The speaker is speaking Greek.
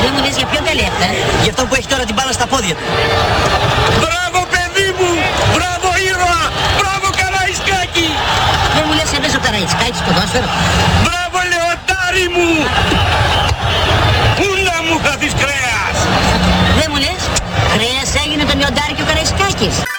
Δεν μου λες για ποιον τα λέει αυτά? Για αυτό που έχει τώρα την μπάλα στα πόδια του. Μπράβο παιδί μου! Μπράβο ήρωα! Μπράβο Καραϊσκάκη! Δεν μου λες έπαιζε ο Καραϊσκάκης ποδόσφαιρο? Μπράβο λεοντάρι μου! Πού να μου χαθείς κρέας! Δεν μου λες, κρέας έγινε το λιοντάρι και ο Καραϊσκάκης.